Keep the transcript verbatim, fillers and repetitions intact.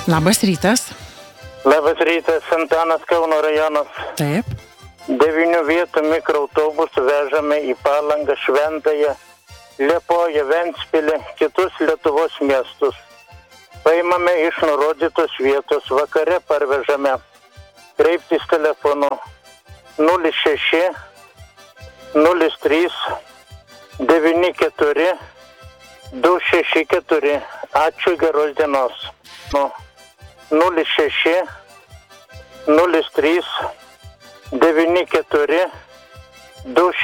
Labas rytas. Labas rytas, Antanas, Kauno rajonas. Taip. Devinių vietų mikroautobusų vežame į Palangą, Šventąją, Liepoją, Ventspilį, kitus Lietuvos miestus. Paimame iš nurodytos vietos, vakare parvežame. Kreiptis telefonu nulis šeši nulis trys devyni keturi du šeši keturi. Ačiū, geros dienos. Nu, nulis šeši nulis trys devyni keturi du